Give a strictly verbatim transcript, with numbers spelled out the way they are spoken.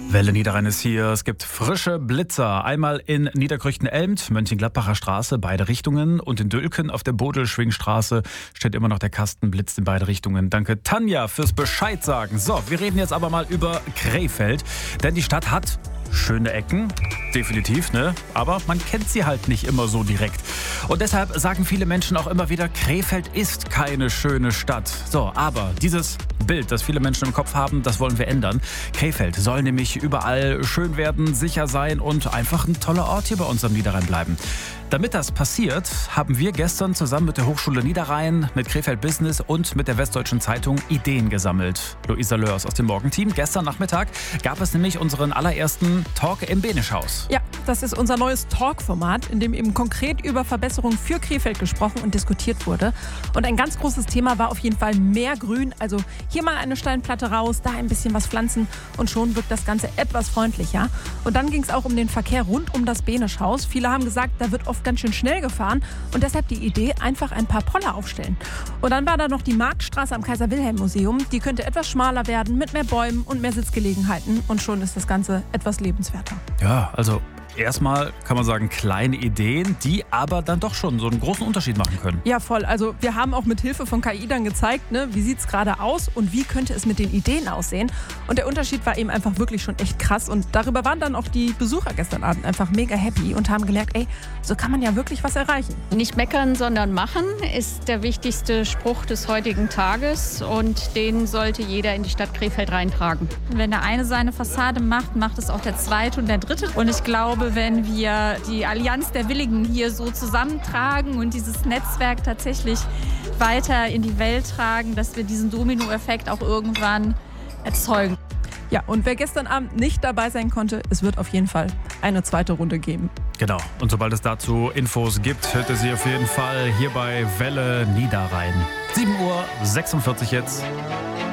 Welle Niederrhein ist hier. Es gibt frische Blitzer. Einmal in Niederkrüchten-Elmt, Mönchengladbacher Straße, beide Richtungen. Und in Dülken auf der Bodelschwingstraße steht immer noch der Kasten, blitzt in beide Richtungen. Danke Tanja fürs Bescheid sagen. So, wir reden jetzt aber mal über Krefeld. Denn die Stadt hat schöne Ecken, definitiv, ne? Aber man kennt sie halt nicht immer so direkt. Und deshalb sagen viele Menschen auch immer wieder, Krefeld ist keine schöne Stadt. So, aber dieses Bild, das viele Menschen im Kopf haben, das wollen wir ändern. Krefeld soll nämlich überall schön werden, sicher sein und einfach ein toller Ort hier bei uns am Niederrhein bleiben. Damit das passiert, haben wir gestern zusammen mit der Hochschule Niederrhein, mit Krefeld Business und mit der Westdeutschen Zeitung Ideen gesammelt. Luisa Lörs aus dem Morgenteam. Gestern Nachmittag gab es nämlich unseren allerersten Talk im Benischhaus. Ja, das ist unser neues Talk-Format, in dem eben konkret über Verbesserungen für Krefeld gesprochen und diskutiert wurde. Und ein ganz großes Thema war auf jeden Fall mehr Grün. Also hier mal eine Steinplatte raus, da ein bisschen was pflanzen und schon wirkt das Ganze etwas freundlicher. Und dann ging es auch um den Verkehr rund um das Benischhaus. Viele haben gesagt, da wird oft ganz schön schnell gefahren und deshalb die Idee, einfach ein paar Poller aufstellen. Und dann war da noch die Marktstraße am Kaiser-Wilhelm-Museum. Die könnte etwas schmaler werden mit mehr Bäumen und mehr Sitzgelegenheiten und schon ist das Ganze etwas lebenswerter. Ja, also erstmal kann man sagen, kleine Ideen, die aber dann doch schon so einen großen Unterschied machen können. Ja, voll. Also wir haben auch mit Hilfe von K I dann gezeigt, ne, wie sieht es gerade aus und wie könnte es mit den Ideen aussehen. Und der Unterschied war eben einfach wirklich schon echt krass. Und darüber waren dann auch die Besucher gestern Abend einfach mega happy und haben gemerkt, ey, so kann man ja wirklich was erreichen. Nicht meckern, sondern machen ist der wichtigste Spruch des heutigen Tages und den sollte jeder in die Stadt Krefeld reintragen. Wenn der eine seine Fassade macht, macht es auch der zweite und der dritte. Und ich glaube, wenn wir die Allianz der Willigen hier so zusammentragen und dieses Netzwerk tatsächlich weiter in die Welt tragen, dass wir diesen Dominoeffekt auch irgendwann erzeugen. Ja, und wer gestern Abend nicht dabei sein konnte, es wird auf jeden Fall eine zweite Runde geben. Genau. Und sobald es dazu Infos gibt, hört ihr sie auf jeden Fall hier bei Welle Niederrhein. sieben Uhr sechsundvierzig jetzt.